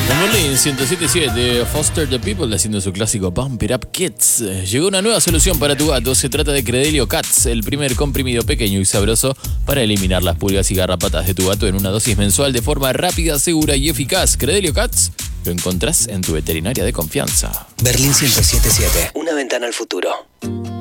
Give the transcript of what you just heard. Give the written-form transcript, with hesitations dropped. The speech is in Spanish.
En Berlín 107.7, Foster the People haciendo su clásico Pump It Up Kids. Llegó una nueva solución para tu gato. Se trata de Credelio Cats, el primer comprimido pequeño y sabroso para eliminar las pulgas y garrapatas de tu gato en una dosis mensual de forma rápida, segura y eficaz. Credelio Cats lo encontrás en tu veterinaria de confianza. Berlín 107.7, una ventana al futuro.